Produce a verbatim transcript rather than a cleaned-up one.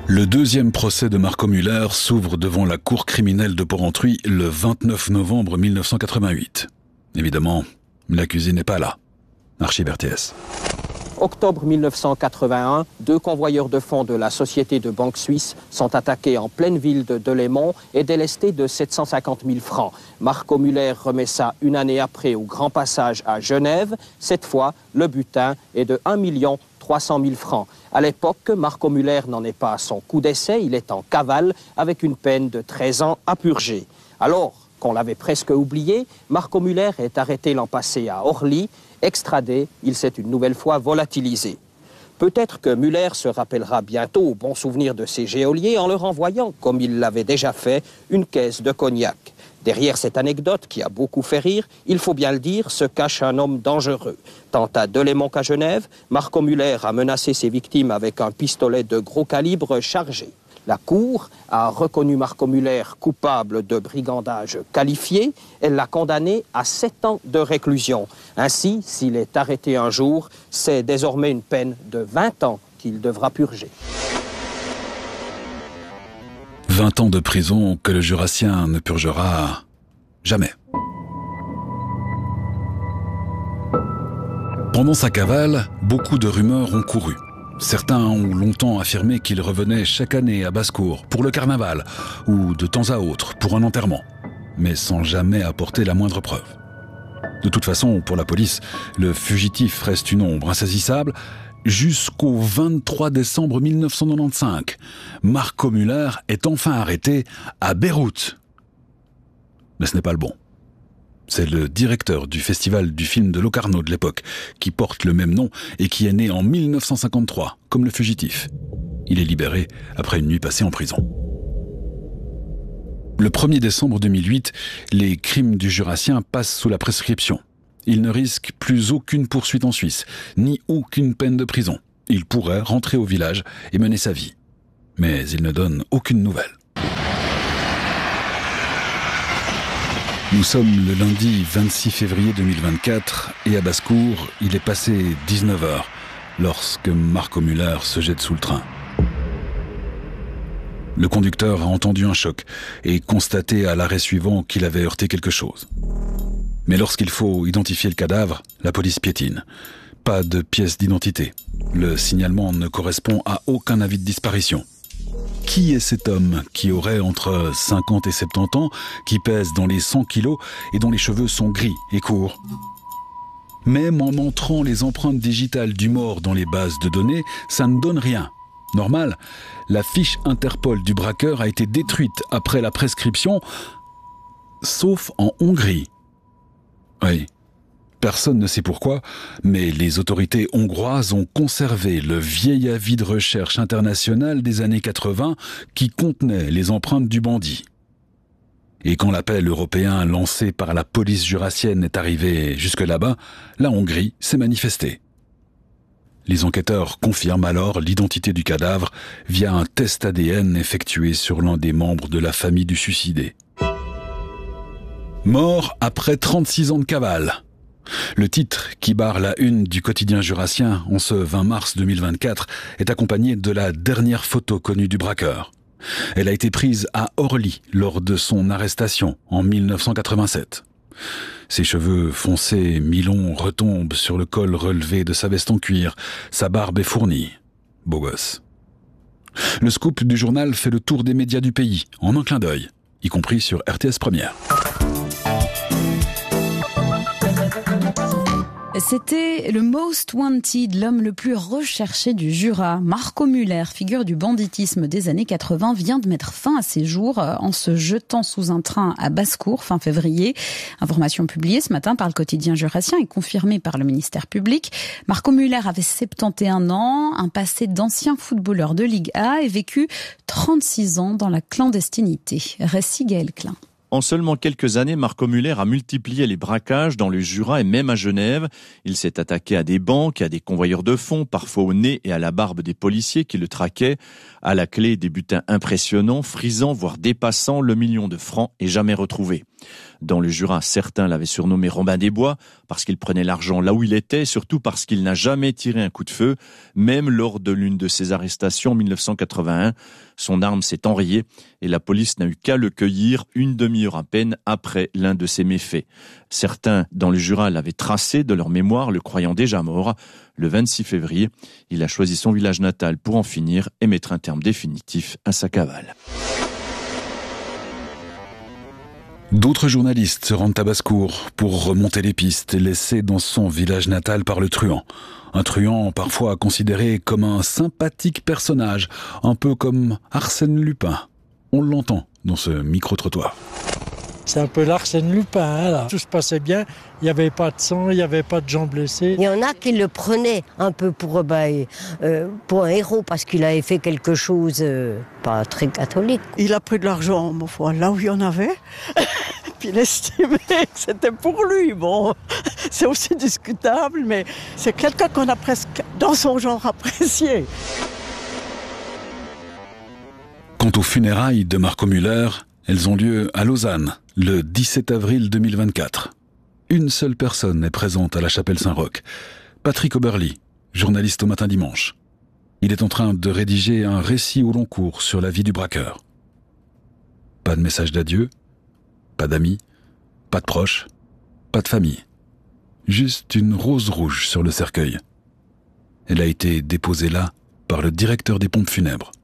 Le deuxième procès de Marco Müller s'ouvre devant la cour criminelle de Porrentruy le vingt-neuf novembre mille neuf cent quatre-vingt-huit. Évidemment, l'accusé n'est pas là. Archive R T S. Octobre mille neuf cent quatre-vingt-un, deux convoyeurs de fonds de la Société de Banque Suisse sont attaqués en pleine ville de Delémont et délestés de sept cent cinquante mille francs. Marco Müller remet ça une année après au Grand Passage à Genève. Cette fois, le butin est de un million trois cent mille francs. À l'époque, Marco Müller n'en est pas à son coup d'essai. Il est en cavale avec une peine de treize ans à purger. Alors qu'on l'avait presque oublié, Marco Müller est arrêté l'an passé à Orly. Extradé, il s'est une nouvelle fois volatilisé. Peut-être que Müller se rappellera bientôt au bon souvenir de ses geôliers en leur envoyant, comme il l'avait déjà fait, une caisse de cognac. Derrière cette anecdote qui a beaucoup fait rire, il faut bien le dire, se cache un homme dangereux. Tant à Delémont qu'à Genève, Marco Müller a menacé ses victimes avec un pistolet de gros calibre chargé. La Cour a reconnu Marco Müller coupable de brigandage qualifié. Elle l'a condamné à sept ans de réclusion. Ainsi, s'il est arrêté un jour, c'est désormais une peine de vingt ans qu'il devra purger. vingt ans de prison que le Jurassien ne purgera jamais. Pendant sa cavale, beaucoup de rumeurs ont couru. Certains ont longtemps affirmé qu'il revenait chaque année à Basse-Cour pour le carnaval ou de temps à autre pour un enterrement, mais sans jamais apporter la moindre preuve. De toute façon, pour la police, le fugitif reste une ombre insaisissable jusqu'au vingt-trois décembre mille neuf cent quatre-vingt-quinze. Marco Müller est enfin arrêté à Beyrouth. Mais ce n'est pas le bon. C'est le directeur du festival du film de Locarno de l'époque, qui porte le même nom et qui est né en mille neuf cent cinquante-trois, comme le fugitif. Il est libéré après une nuit passée en prison. Le premier décembre deux mille huit, les crimes du Jurassien passent sous la prescription. Il ne risque plus aucune poursuite en Suisse, ni aucune peine de prison. Il pourrait rentrer au village et mener sa vie. Mais il ne donne aucune nouvelle. Nous sommes le lundi vingt-six février deux mille vingt-quatre et à Basse-Cour, il est passé dix-neuf heures lorsque Marco Müller se jette sous le train. Le conducteur a entendu un choc et constaté à l'arrêt suivant qu'il avait heurté quelque chose. Mais lorsqu'il faut identifier le cadavre, la police piétine. Pas de pièce d'identité. Le signalement ne correspond à aucun avis de disparition. Qui est cet homme qui aurait entre cinquante et soixante-dix ans, qui pèse dans les cent kilos et dont les cheveux sont gris et courts? Même en montrant les empreintes digitales du mort dans les bases de données, ça ne donne rien. Normal, la fiche Interpol du braqueur a été détruite après la prescription, sauf en Hongrie. Oui. Personne ne sait pourquoi, mais les autorités hongroises ont conservé le vieil avis de recherche international des années quatre-vingts qui contenait les empreintes du bandit. Et quand l'appel européen lancé par la police jurassienne est arrivé jusque là-bas, la Hongrie s'est manifestée. Les enquêteurs confirment alors l'identité du cadavre via un test A D N effectué sur l'un des membres de la famille du suicidé. Mort après trente-six ans de cavale. Le titre qui barre la une du quotidien jurassien en ce vingt mars deux mille vingt-quatre est accompagné de la dernière photo connue du braqueur. Elle a été prise à Orly lors de son arrestation en mille neuf cent quatre-vingt-sept. Ses cheveux foncés mi-longs retombent sur le col relevé de sa veste en cuir. Sa barbe est fournie. Beau gosse. Le scoop du journal fait le tour des médias du pays en un clin d'œil, y compris sur R T S Première. C'était le Most Wanted, l'homme le plus recherché du Jura. Marco Müller, figure du banditisme des années quatre-vingts, vient de mettre fin à ses jours en se jetant sous un train à Basse-Cour fin février. Information publiée ce matin par le quotidien jurassien et confirmée par le ministère public. Marco Müller avait soixante et un ans, un passé d'ancien footballeur de Ligue A et vécu trente-six ans dans la clandestinité. Récit Gaël Klein. En seulement quelques années, Marco Müller a multiplié les braquages dans le Jura et même à Genève. Il s'est attaqué à des banques, à des convoyeurs de fonds, parfois au nez et à la barbe des policiers qui le traquaient. À la clé, des butins impressionnants, frisants, voire dépassant le million de francs et jamais retrouvés. Dans le Jura, certains l'avaient surnommé Robin des Bois parce qu'il prenait l'argent là où il était, surtout parce qu'il n'a jamais tiré un coup de feu, même lors de l'une de ses arrestations en mille neuf cent quatre-vingt-un. Son arme s'est enrayée et la police n'a eu qu'à le cueillir une demi-heure à peine après l'un de ses méfaits. Certains dans le Jura l'avaient tracé de leur mémoire, le croyant déjà mort. Le vingt-six février, il a choisi son village natal pour en finir et mettre un terme définitif à sa cavale. D'autres journalistes se rendent à Basse-Cour pour remonter les pistes laissées dans son village natal par le truand. Un truand parfois considéré comme un sympathique personnage, un peu comme Arsène Lupin. On l'entend dans ce micro-trottoir. C'est un peu l'Arsène Lupin, hein, là. Tout se passait bien, il n'y avait pas de sang, il n'y avait pas de gens blessés. Il y en a qui le prenaient un peu pour, bah, euh, pour un héros parce qu'il avait fait quelque chose euh, pas très catholique. Il a pris de l'argent, ma foi, là où il y en avait. Puis il estimait que c'était pour lui. Bon, c'est aussi discutable, mais c'est quelqu'un qu'on a presque, dans son genre, apprécié. Quant aux funérailles de Marco Müller, elles ont lieu à Lausanne, le dix-sept avril deux mille vingt-quatre. Une seule personne est présente à la chapelle Saint-Roch, Patrick Oberly, journaliste au Matin Dimanche. Il est en train de rédiger un récit au long cours sur la vie du braqueur. Pas de message d'adieu, pas d'amis, pas de proches, pas de famille. Juste une rose rouge sur le cercueil. Elle a été déposée là par le directeur des pompes funèbres.